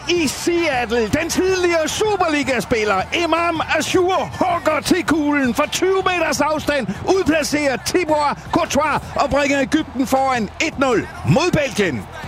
i Seattle. Den tidligere Superliga-spiller Imam Ashour hugger til kuglen for 20 meters afstand, udplacerer Thibaut Courtois og bringer Egypten foran 1-0 mod Belgien.